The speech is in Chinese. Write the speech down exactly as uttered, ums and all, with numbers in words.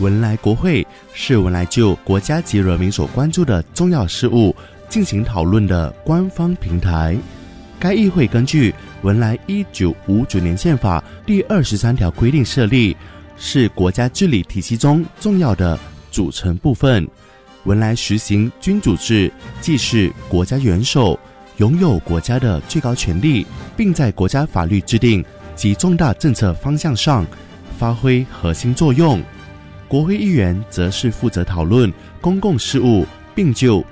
文莱国会是文莱就国家及人民所关注的重要事务进行讨论的官方平台。该议会根据文莱一九五九年宪法第二十三条规定设立，是国家治理体系中重要的组成部分。文莱实行君主制，既是国家元首，拥有国家的最高权力，并在国家法律制定及重大政策方向上发挥核心作用。国会议员则是负责讨论公共事务，并就